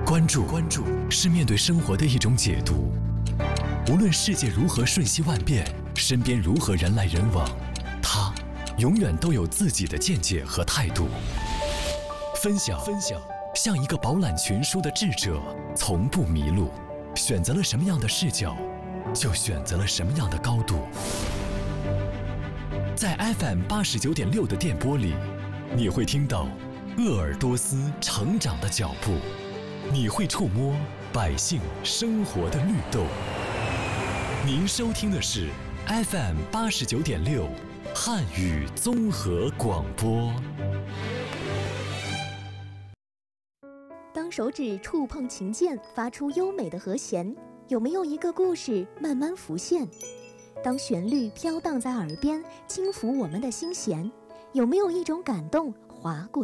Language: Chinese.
关注是面对生活的一种解读。无论世界如何瞬息万变，身边如何人来人往，他永远都有自己的见解和态度。分享，像一个饱览群书的智者，从不迷路。选择了什么样的视角，就选择了什么样的高度。在 FM 89.6的电波里，你会听到鄂尔多斯成长的脚步，你会触摸百姓生活的律动。您收听的是 FM 89.6汉语综合广播。 当手指触碰琴键，发出优美的和弦，有没有一个故事慢慢浮现？当旋律飘荡在耳边，轻抚我们的心弦，有没有一种感动划过